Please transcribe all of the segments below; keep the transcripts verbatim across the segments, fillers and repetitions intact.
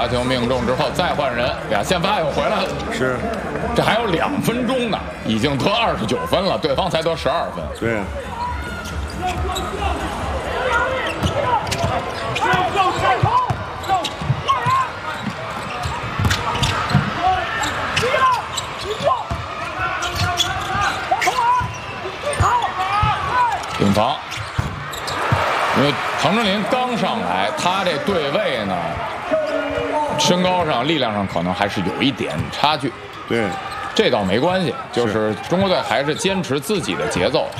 发球命中之后再换人，俩先发又回来了。 是， 这还有两分钟呢，已经得二十九分了，对方才得十二分。 对。 顶防，因为唐哲林刚上来，他这对位呢，身高上、力量上可能还是有一点差距。 对， 这倒没关系，就是中国队还是坚持自己的节奏。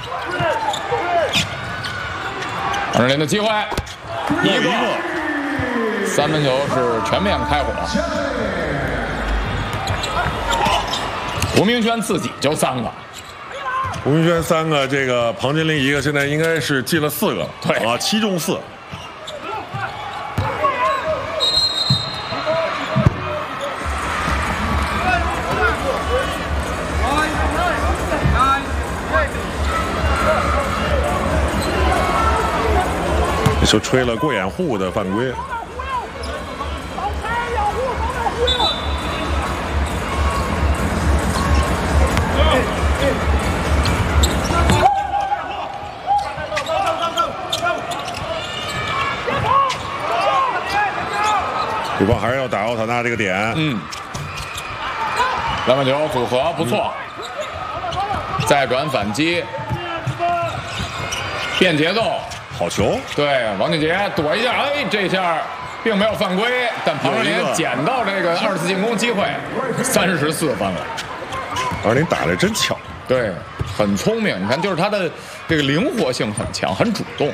唐哲林的机会，一个三分球是全面开火。吴明轩自己就三个。 吴明轩三个，这个庞真林一个，现在应该是进了四个， 对啊，七中四。这球吹了过掩护的犯规。对方还是要打奥塔纳这个点。 嗯，篮板球组合不错，嗯、再转反击，变节奏， 好球。对， 王俊杰躲一下，哎，这下并没有犯规，但庞哲林捡到这个二次进攻机会，三十四分了。 庞哲林打得真巧， 对，很聪明。你看，就是他的这个灵活性很强，很主动。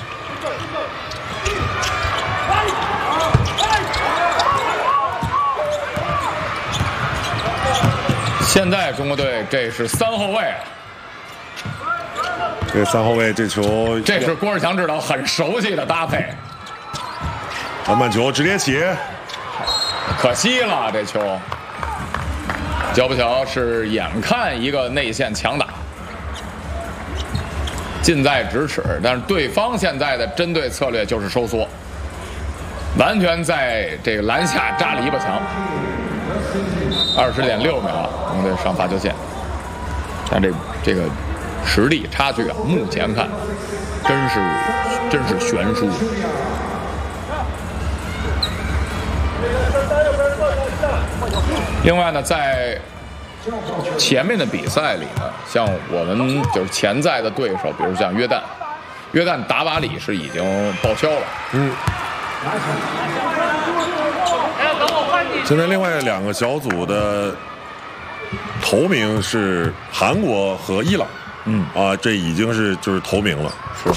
现在中国队这是三后卫， 这三后卫这球， 这是郭士强指导很熟悉的搭配。 篮板球直接起， 可惜了这球。焦不乔是眼看一个内线强打，近在咫尺，但是对方现在的针对策略就是收缩，完全在这个篮下扎篱笆墙。二十点六秒，中国队上罚球线，但这这个实力差距啊，目前看真是真是悬殊。另外呢，在前面的比赛里呢，像我们就是潜在的对手，比如像约旦，约旦达瓦里是已经报销了。 嗯。现在另外两个小组的头名是韩国和伊朗， 嗯啊，这已经是就是头名了， 是。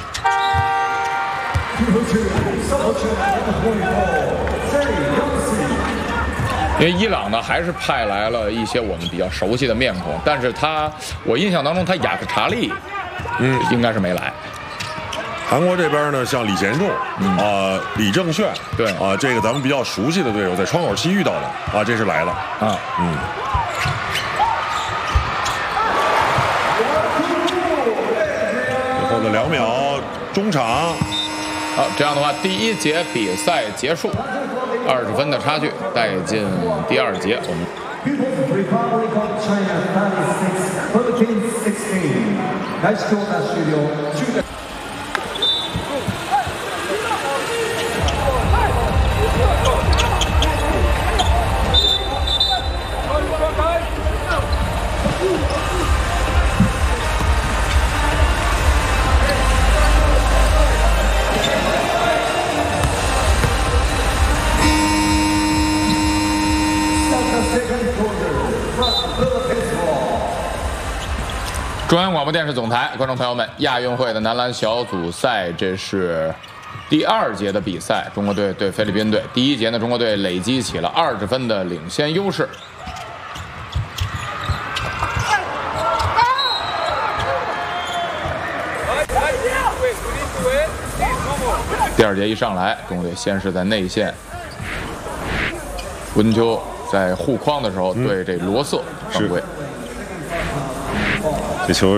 因为伊朗呢还是派来了一些我们比较熟悉的面孔，但是他我印象当中他雅克查利， 嗯， 应该是没来。 韩国这边呢，像李贤仲，啊、 嗯呃，李正炫， 对， 啊、呃，这个咱们比较熟悉的队友，在窗口期遇到的，啊，这是来了， 啊， 嗯。最后的两秒，中场。 好，这样的话，第一节比赛结束，二十分的差距，带进第二节，我们。中央广播电视总台，观众朋友们，亚运会的男篮小组赛，这是第二节的比赛，中国队对菲律宾队。第一节呢，中国队累积起了二十分的领先优势。第二节一上来，中国队先是在内线，温秋在护框的时候对这罗瑟犯规。 这球